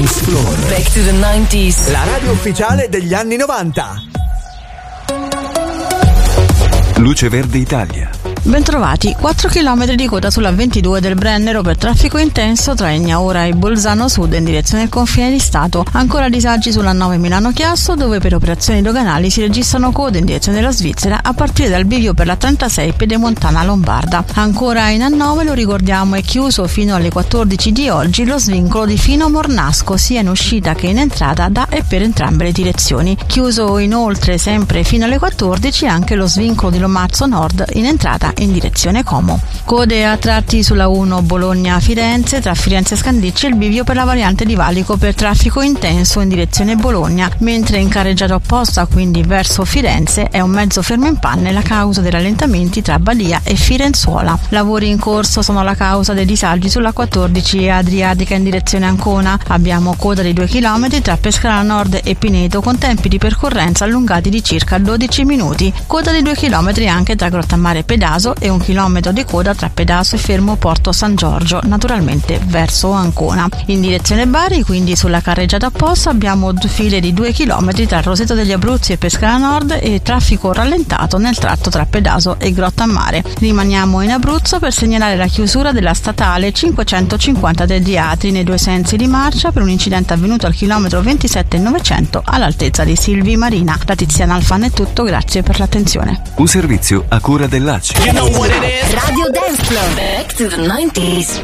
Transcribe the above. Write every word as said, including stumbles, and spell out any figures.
Dance Floor. Back to the nineties. La radio ufficiale degli anni novanta. Luce Verde Italia. Bentrovati, quattro chilometri di coda sulla ventidue del Brennero per traffico intenso tra Egnaura e Bolzano Sud in direzione del confine di Stato. Ancora disagi sulla nove Milano-Chiasso, dove per operazioni doganali si registrano code in direzione della Svizzera a partire dal bivio per la trentasei Pedemontana Lombarda. Ancora in A nove, lo ricordiamo, è chiuso fino alle quattordici di oggi lo svincolo di Fino Mornasco sia in uscita che in entrata da e per entrambe le direzioni. Chiuso inoltre sempre fino alle quattordici anche lo svincolo di Lomazzo Nord in entrata in direzione Como. Code a tratti sulla uno Bologna-Firenze, tra Firenze e Scandicci il bivio per la variante di Valico per traffico intenso in direzione Bologna, mentre in carreggiata opposta, quindi verso Firenze, è un mezzo fermo in panne la causa dei rallentamenti tra Badia e Firenzuola. Lavori in corso sono la causa dei disagi sulla quattordici Adriatica in direzione Ancona. Abbiamo coda di due chilometri tra Pescara Nord e Pineto con tempi di percorrenza allungati di circa dodici minuti. Coda di due chilometri anche tra Grottammare e Pedaso e un chilometro di coda tra Pedaso e Fermo Porto San Giorgio, naturalmente verso Ancona. In direzione Bari, quindi sulla carreggiata opposta, abbiamo file di due chilometri tra Roseto degli Abruzzi e Pescara Nord e traffico rallentato nel tratto tra Pedaso e Grottammare. Rimaniamo in Abruzzo per segnalare la chiusura della statale cinquecentocinquantatre di Atri nei due sensi di marcia per un incidente avvenuto al chilometro ventisette novecento all'altezza di Silvi Marina. Da Tiziana Alfano è tutto, grazie per l'attenzione. Un servizio a cura dell'A C I. Radio Dance Floor. Back to the nineties.